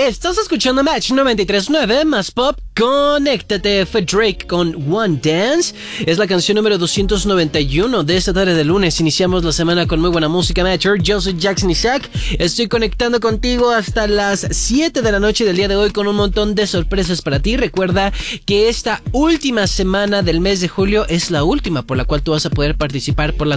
Estás escuchando Match 93.9 más pop. Conéctate. Fue Drake con One Dance. Es la canción número 291 de esta tarde de lunes. Iniciamos la semana con muy buena música, Matcher. Yo soy Jackson Isaac. Estoy conectando contigo hasta las 7 de la noche del día de hoy con un montón de sorpresas para ti. Recuerda que esta última semana del mes de julio es la última por la cual tú vas a poder participar por las